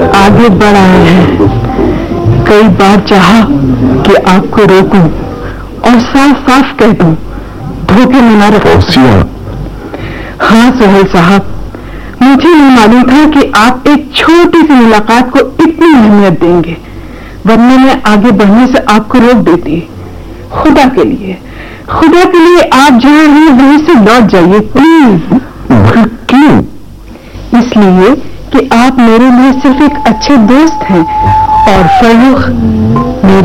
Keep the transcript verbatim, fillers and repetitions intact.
आगे बढ़ आए हैं। कई बार चाहा कि आपको रोकूं और साफ साफ कह दूं, धोखे में न रखो। हाँ सोहेल साहब, मुझे नहीं मालूम था कि आप एक छोटी सी मुलाकात को इतनी अहमियत देंगे, वरना मैं आगे बढ़ने से आपको रोक देती। खुदा के लिए, खुदा के लिए आप जहां हैं वहीं से लौट जाइए प्लीज। क्यों? इसलिए कि आप मेरे लिए सिर्फ एक अच्छे दोस्त हैं और फरूख